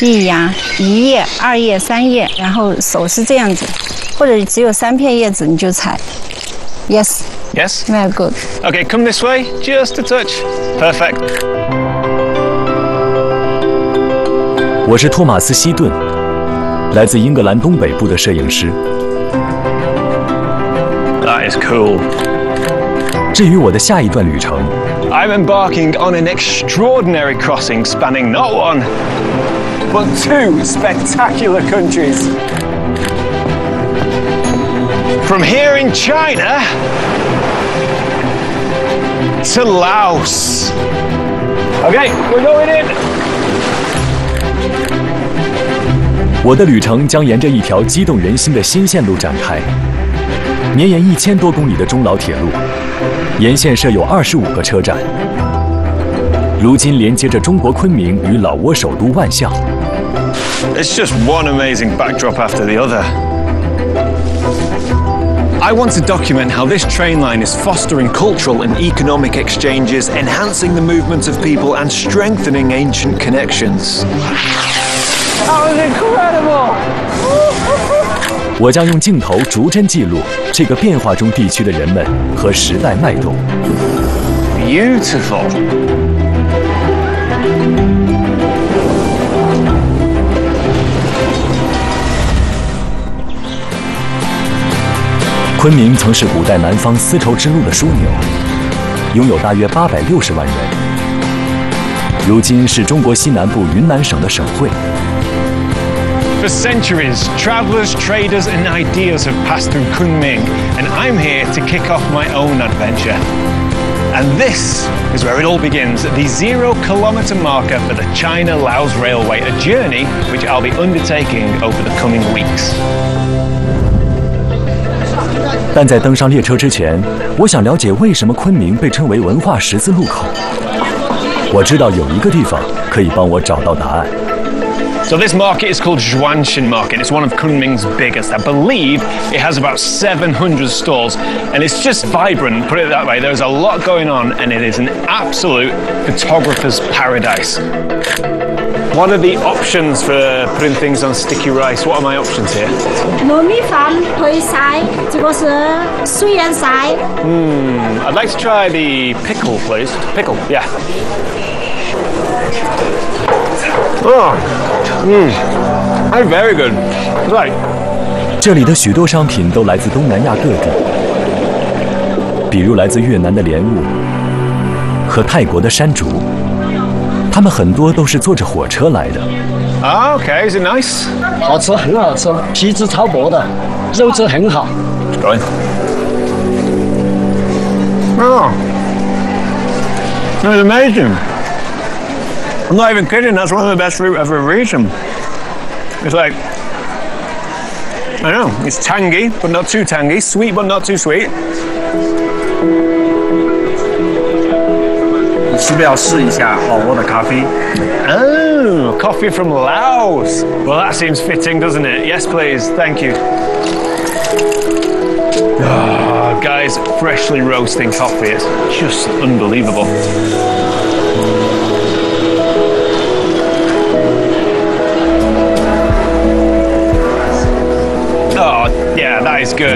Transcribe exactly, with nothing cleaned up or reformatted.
一芽，一叶、二叶、三叶，然后手是这样子，或者只有三片叶子你就采。Yes. Yes. Very good. Okay, come this way, just a touch. Perfect. 我是托马斯·希顿，来自英格兰东北部的摄影师。 That is cool. 至于我的下一段旅程， I'm embarking on an extraordinary crossing spanning not one, but two spectacular countries. From here in China to Laos. Okay, we're going in. 我的旅程将沿着一条激动人心的新线路展开，绵延一千多公里的中老铁路，沿线设有二十五个车站，如今连接着中国昆明与老挝首都万象。 It's just one amazing backdrop after the other. I want to document how this train line is fostering cultural and economic exchanges, enhancing the movement of people and strengthening ancient connections. That was incredible! 我将用镜头逐帧记录这个变化中地区的人们和时代脉动。 Beautiful. 昆明曾是古代南方丝绸之路的枢纽，拥有大约八百六十万人。如今是中国西南部云南省的省会。 For centuries, travelers, traders, and ideas have passed through Kunming, and I'm here to kick off my own adventure. And this is where it all begins, the zero-kilometer marker for the China-Laos Railway, a journey which I'll be undertaking over the coming weeks. 但在登上列车之前，我想了解为什么昆明被称为文化十字路口。我知道有一个地方可以帮我找到答案。 So this market is called Zhuanshan Market. It's one of Kunming's biggest. I believe it has about seven hundred stalls, and it's just vibrant, put it that way. There's a lot going on, and it is an absolute photographer's paradise. What are the options for putting things on sticky rice? What are my options here? 糯米饭配菜，这个是水腌菜。 Hmm, I'd like to try the pickle, please. Pickle, yeah. Oh, mmm, that's very good. Right. 这里的许多商品都来自东南亚各地，比如来自越南的莲雾和泰国的山竹，它们很多都是坐着火车来的。 Ah, okay, is it nice? 好吃，很好吃，皮质超薄的，肉质很好。 Go in. Oh, that's amazing. I'm not even kidding, that's one of the best fruit I've ever eaten. It's like, I don't know, it's tangy, but not too tangy, sweet, but not too sweet. 你是不是要试一下老挝的咖啡？ Oh, coffee from Laos. Well, that seems fitting, doesn't it? Yes, please, thank you. Oh, guys, freshly roasting coffee, it's just unbelievable. Oh, yeah, that is good.